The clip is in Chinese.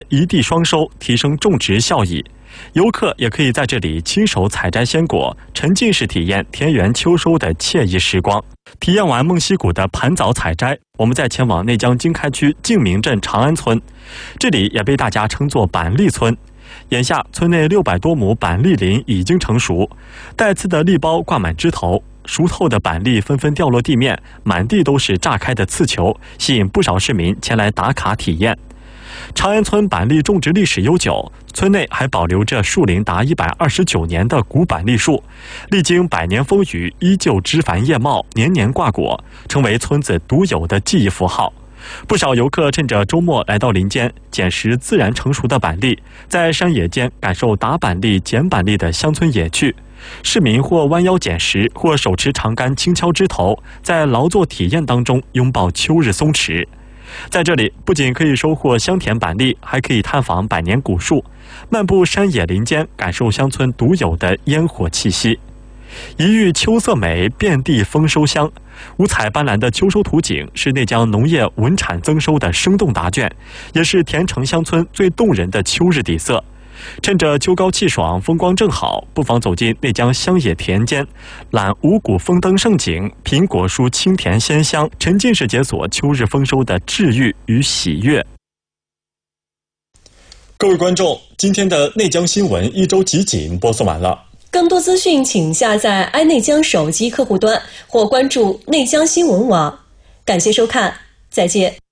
一地双收，提升种植效益。游客也可以在这里亲手采摘鲜果，沉浸式体验田园秋收的惬意时光。体验完梦溪谷的盘藻采摘，我们再前往内江经开区静明镇长安村，这里也被大家称作板栗村。眼下，村内600多亩板栗林已经成熟，带刺的栗苞挂满枝头，熟透的板栗纷纷掉落地面，满地都是炸开的刺球，吸引不少市民前来打卡体验。长安村板栗种植历史悠久，村内还保留着树龄达129年的古板栗树，历经100年风雨，依旧枝繁叶茂，年年挂果，成为村子独有的记忆符号。不少游客趁着周末来到林间，捡拾自然成熟的板栗，在山野间感受打板栗、捡板栗的乡村野趣。市民或弯腰捡拾，或手持长杆轻敲枝头，在劳作体验当中拥抱秋日松弛。在这里，不仅可以收获香甜板栗，还可以探访百年古树，漫步山野林间，感受乡村独有的烟火气息。一遇秋色美，遍地丰收香。五彩斑斓的秋收图景是内江农业稳产增收的生动答卷，也是田城乡村最动人的秋日底色。趁着秋高气爽，风光正好，不妨走进内江乡野田间，览五谷丰登盛景，品果蔬清甜鲜香，沉浸式解锁秋日丰收的治愈与喜悦。各位观众，今天的内江新闻一周集锦播送完了。 更多资讯请下载爱内江手机客户端或关注内江新闻网。感谢收看，再见。